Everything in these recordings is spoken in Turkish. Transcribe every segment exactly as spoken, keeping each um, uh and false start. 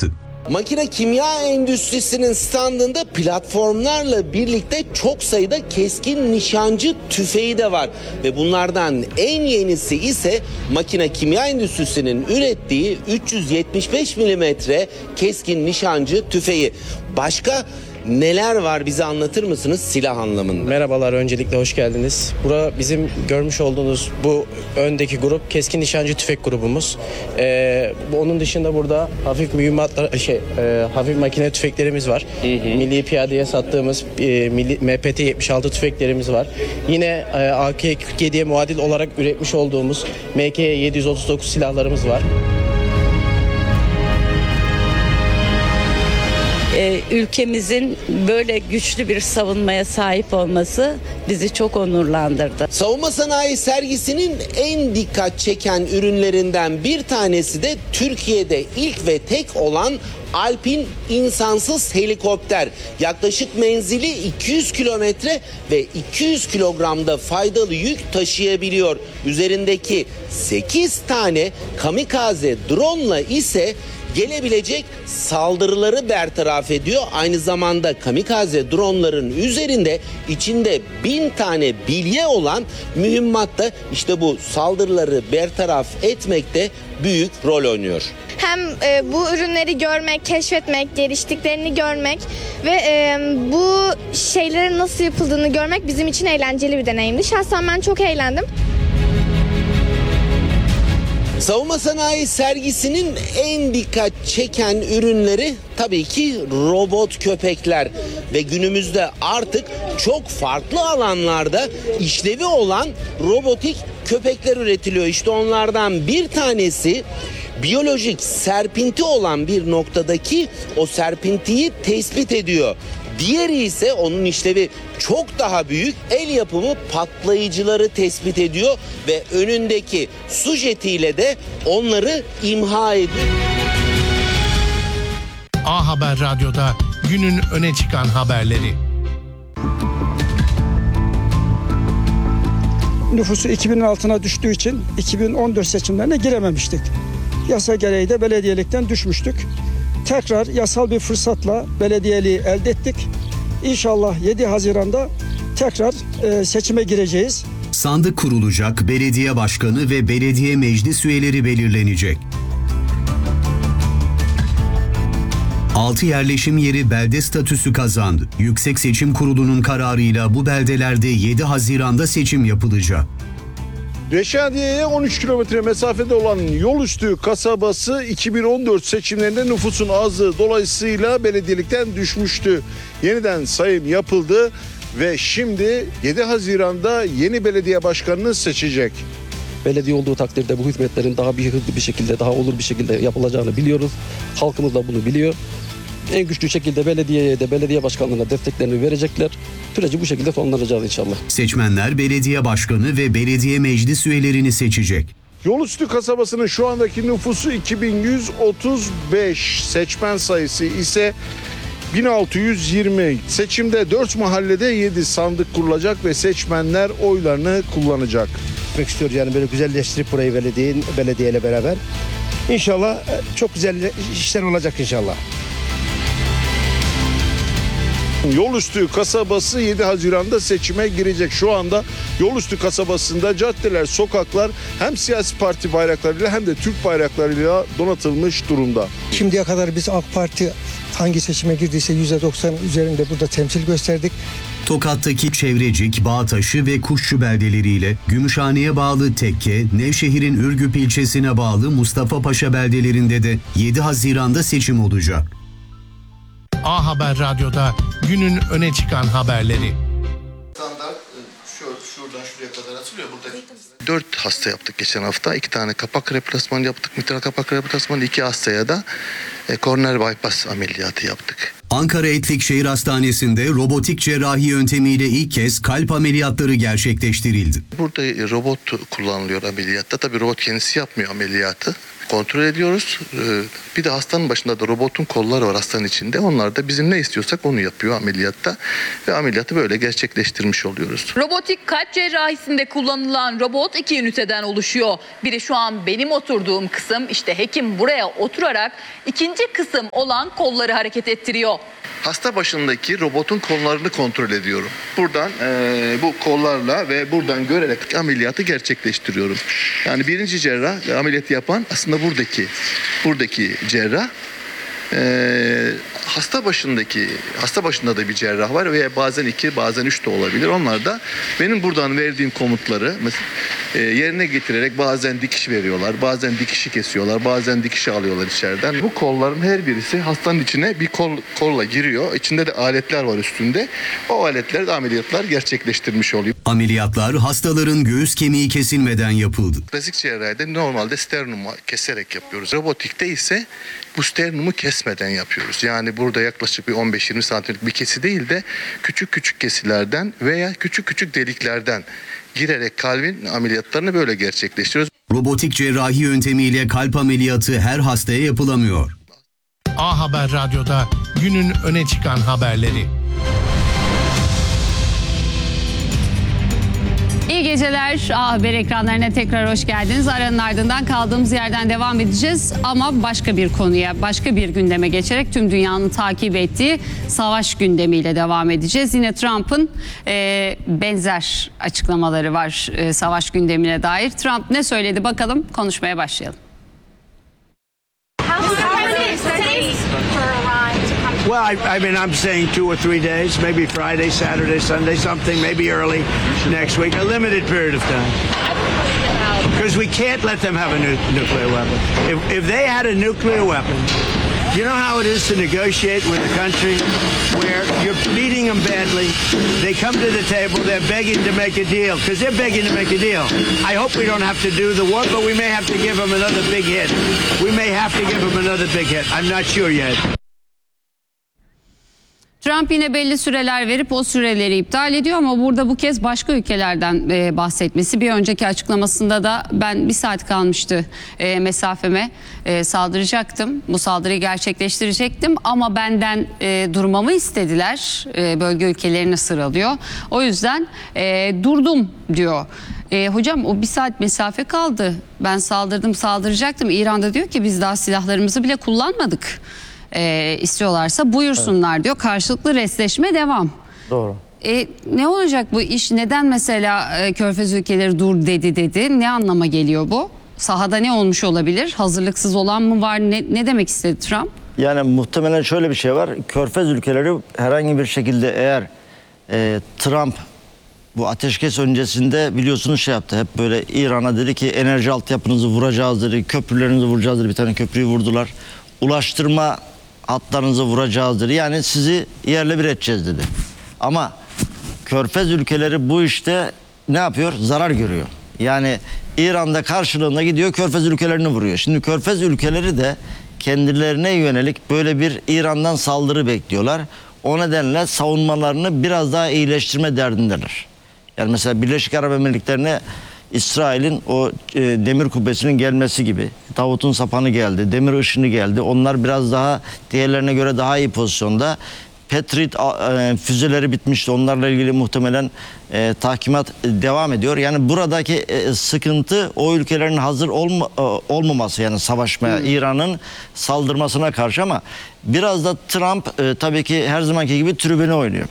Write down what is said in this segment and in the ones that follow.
yaptı. Makine kimya endüstrisinin standında platformlarla birlikte çok sayıda keskin nişancı tüfeği de var. Ve bunlardan en yenisi ise makine kimya endüstrisinin ürettiği üç yüz yetmiş beş milimetre keskin nişancı tüfeği. Başka neler var, bize anlatır mısınız silah anlamında? Merhabalar, öncelikle hoş geldiniz. Bura bizim görmüş olduğunuz bu öndeki grup keskin nişancı tüfek grubumuz. Ee, onun dışında burada hafif mühimmatlar, şey, e, hafif makine tüfeklerimiz var. Hı hı. Milli piyadeye sattığımız e, milli, M P T yetmiş altı tüfeklerimiz var. Yine e, A K kırk yediye muadil olarak üretmiş olduğumuz M K yedi yüz otuz dokuz silahlarımız var. Ülkemizin böyle güçlü bir savunmaya sahip olması bizi çok onurlandırdı. Savunma sanayi sergisinin en dikkat çeken ürünlerinden bir tanesi de Türkiye'de ilk ve tek olan Alpin insansız helikopter. Yaklaşık menzili iki yüz kilometre ve iki yüz kilogramda faydalı yük taşıyabiliyor. Üzerindeki sekiz tane kamikaze drone'la ise gelebilecek saldırıları bertaraf ediyor. Aynı zamanda kamikaze dronların üzerinde içinde bin tane bilye olan mühimmat da işte bu saldırıları bertaraf etmekte büyük rol oynuyor. Hem e, bu ürünleri görmek, keşfetmek, geliştiklerini görmek ve e, bu şeylerin nasıl yapıldığını görmek bizim için eğlenceli bir deneyimdi. Şahsen ben çok eğlendim. Savunma sanayi sergisinin en dikkat çeken ürünleri tabii ki robot köpekler ve günümüzde artık çok farklı alanlarda işlevi olan robotik köpekler üretiliyor. İşte onlardan bir tanesi biyolojik serpinti olan bir noktadaki o serpintiyi tespit ediyor. Diğeri ise onun işlevi çok daha büyük, el yapımı patlayıcıları tespit ediyor ve önündeki su jetiyle de onları imha ediyor. A Haber Radyo'da günün öne çıkan haberleri. Nüfusu iki binin altına düştüğü için iki bin on dört seçimlerine girememiştik. Yasa gereği de belediyelikten düşmüştük. Tekrar yasal bir fırsatla belediyeliği elde ettik. İnşallah yedi Haziran'da tekrar e, seçime gireceğiz. Sandık kurulacak, belediye başkanı ve belediye meclis üyeleri belirlenecek. altı yerleşim yeri belde statüsü kazandı. Yüksek Seçim Kurulu'nun kararıyla bu beldelerde yedi Haziran'da seçim yapılacak. Reşadiye'ye on üç kilometre mesafede olan Yolüstü kasabası iki bin on dört seçimlerinde nüfusun azlığı dolayısıyla belediyelikten düşmüştü. Yeniden sayım yapıldı ve şimdi yedi Haziran'da yeni belediye başkanını seçecek. Belediye olduğu takdirde bu hizmetlerin daha bir hızlı bir şekilde, daha olur bir şekilde yapılacağını biliyoruz. Halkımız da bunu biliyor. En güçlü şekilde belediyeye de belediye başkanlığına desteklerini verecekler. Süreci bu şekilde sonlanacağız inşallah. Seçmenler belediye başkanı ve belediye meclis üyelerini seçecek. Yolüstü kasabasının şu andaki nüfusu iki bin yüz otuz beş, seçmen sayısı ise bin altı yüz yirmi. Seçimde dört mahallede yedi sandık kurulacak ve seçmenler oylarını kullanacak. Gitmek istiyoruz yani böyle güzelleştirip burayı belediye, belediyeyle beraber. İnşallah çok güzel işler olacak inşallah. Yolüstü kasabası yedi Haziran'da seçime girecek. Şu anda Yolüstü kasabasında caddeler, sokaklar hem siyasi parti bayraklarıyla hem de Türk bayraklarıyla donatılmış durumda. Şimdiye kadar biz AK Parti hangi seçime girdiyse yüzde doksan üzerinde burada temsil gösterdik. Tokat'taki Çevrecik, Bağtaşı ve Kuşçu beldeleriyle Gümüşhane'ye bağlı Tekke, Nevşehir'in Ürgüp ilçesine bağlı Mustafa Paşa beldelerinde de yedi Haziran'da seçim olacak. A Haber Radyo'da günün öne çıkan haberleri. Standart şu, şuradan şuraya kadar atılıyor. Burada dört hasta yaptık geçen hafta. İki tane kapak replasmanı yaptık. Mitral kapak replasmanı. İki hastaya da e, koroner bypass ameliyatı yaptık. Ankara Etlik Şehir Hastanesi'nde robotik cerrahi yöntemiyle ilk kez kalp ameliyatları gerçekleştirildi. Burada robot kullanılıyor ameliyatta. Tabii robot kendisi yapmıyor ameliyatı. kontrol ediyoruz. Ee, bir de hastanın başında da robotun kolları var hastanın içinde. Onlar da bizim ne istiyorsak onu yapıyor ameliyatta ve ameliyatı böyle gerçekleştirmiş oluyoruz. Robotik kalp cerrahisinde kullanılan robot iki üniteden oluşuyor. Biri şu an benim oturduğum kısım, işte hekim buraya oturarak ikinci kısım olan kolları hareket ettiriyor. Hasta başındaki robotun kollarını kontrol ediyorum. Buradan e, bu kollarla ve buradan görerek ameliyatı gerçekleştiriyorum. Yani birinci cerrah ve ameliyatı yapan aslında buradaki buradaki cerrah. E, hasta başındaki hasta başında da bir cerrah var veya bazen iki bazen üç de olabilir. Onlar da benim buradan verdiğim komutları mesela, e, yerine getirerek bazen dikiş veriyorlar, bazen dikişi kesiyorlar, bazen dikişi alıyorlar içeriden. Bu kolların her birisi hastanın içine bir kol kolla giriyor. İçinde de aletler var üstünde. O aletler de ameliyatlar gerçekleştirmiş oluyor. Ameliyatlar hastaların göğüs kemiği kesilmeden yapıldı. Klasik cerrahide normalde sternumu keserek yapıyoruz. Robotikte ise bu sternumu kesmeden yapıyoruz. Yani burada yaklaşık bir on beş yirmi santimlik bir kesi değil de küçük küçük kesilerden veya küçük küçük deliklerden girerek kalbin ameliyatlarını böyle gerçekleştiriyoruz. Robotik cerrahi yöntemiyle kalp ameliyatı her hastaya yapılamıyor. A Haber Radyo'da günün öne çıkan haberleri. İyi geceler. A Haber ekranlarına tekrar hoş geldiniz. Aranın ardından kaldığımız yerden devam edeceğiz ama başka bir konuya, başka bir gündeme geçerek tüm dünyanın takip ettiği savaş gündemiyle devam edeceğiz. Yine Trump'ın e, benzer açıklamaları var e, savaş gündemine dair. Trump ne söyledi bakalım, konuşmaya başlayalım. Well, I, I mean, I'm saying two or three days, maybe Friday, Saturday, Sunday, something, maybe early next week, a limited period of time. Because we can't let them have a nu- nuclear weapon. If, if they had a nuclear weapon, you know how it is to negotiate with a country where you're beating them badly, they come to the table, they're begging to make a deal, because they're begging to make a deal. I hope we don't have to do the war, but we may have to give them another big hit. We may have to give them another big hit. I'm not sure yet. Trump yine belli süreler verip o süreleri iptal ediyor ama burada bu kez başka ülkelerden e, bahsetmesi. Bir önceki açıklamasında da ben bir saat kalmıştı e, mesafeme e, saldıracaktım. Bu saldırıyı gerçekleştirecektim ama benden e, durmamı istediler. E, bölge ülkelerini sıralıyor. O yüzden e, durdum diyor. E, hocam o bir saat mesafe kaldı. Ben saldırdım saldıracaktım. İran'da diyor ki biz daha silahlarımızı bile kullanmadık. E, istiyorlarsa buyursunlar evet. diyor. Karşılıklı restleşme devam. Doğru. E, ne olacak bu iş? Neden mesela e, Körfez ülkeleri dur dedi dedi? Ne anlama geliyor bu? Sahada ne olmuş olabilir? Hazırlıksız olan mı var? Ne, ne demek istedi Trump? Yani muhtemelen şöyle bir şey var. Körfez ülkeleri herhangi bir şekilde eğer e, Trump bu ateşkes öncesinde biliyorsunuz şey yaptı. Hep böyle İran'a dedi ki enerji altyapınızı vuracağız dedi. Köprülerinizi vuracağız dedi. Bir tane köprüyü vurdular. Ulaştırma hatlarınızı vuracağız dedi. Yani sizi yerle bir edeceğiz dedi. Ama Körfez ülkeleri bu işte ne yapıyor? Zarar görüyor. Yani İran'da karşılığında gidiyor Körfez ülkelerini vuruyor. Şimdi Körfez ülkeleri de kendilerine yönelik böyle bir İran'dan saldırı bekliyorlar. O nedenle savunmalarını biraz daha iyileştirme derdindeler. Yani mesela Birleşik Arap Emirlikleri'ne İsrail'in o e, demir kubbesinin gelmesi gibi. Davut'un sapanı geldi, demir ışını geldi. Onlar biraz daha diğerlerine göre daha iyi pozisyonda. Patriot e, füzeleri bitmişti. Onlarla ilgili muhtemelen e, tahkimat e, devam ediyor. Yani buradaki e, sıkıntı o ülkelerin hazır olma, e, olmaması, yani savaşmaya, hmm. İran'ın saldırmasına karşı. Ama biraz da Trump e, tabii ki her zamanki gibi tribüne oynuyor.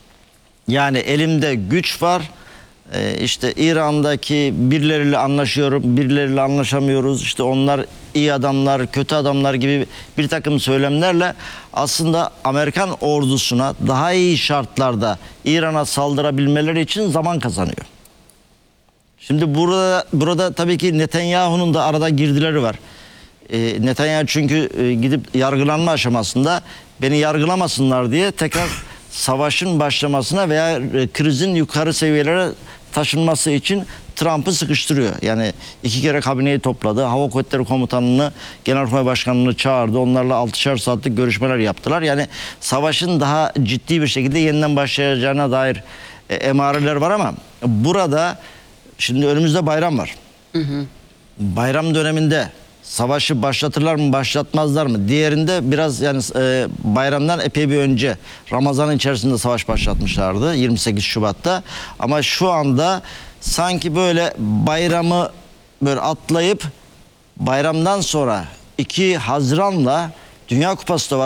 Yani elimde güç var. Ee, işte İran'daki birileriyle anlaşıyorum, birileriyle anlaşamıyoruz. İşte onlar iyi adamlar, kötü adamlar gibi bir takım söylemlerle aslında Amerikan ordusuna daha iyi şartlarda İran'a saldırabilmeleri için zaman kazanıyor. Şimdi burada burada tabii ki Netanyahu'nun da arada girdileri var. Ee, Netanyahu çünkü e, gidip yargılanma aşamasında beni yargılamasınlar diye tekrar savaşın başlamasına veya krizin yukarı seviyelere taşınması için Trump'ı sıkıştırıyor. Yani iki kere kabineyi topladı. Hava Kuvvetleri Komutanı'nı, Genelkurmay Başkanı'nı çağırdı. Onlarla altışar saatlik görüşmeler yaptılar. Yani savaşın daha ciddi bir şekilde yeniden başlayacağına dair e, emareler var ama burada şimdi önümüzde bayram var. Hı hı. Bayram döneminde savaşı başlatırlar mı başlatmazlar mı? Diğerinde biraz yani e, bayramdan epey bir önce Ramazan'ın içerisinde savaş başlatmışlardı yirmi sekiz Şubat'ta. Ama şu anda sanki böyle bayramı böyle atlayıp bayramdan sonra iki Haziran'la Dünya Kupası da var.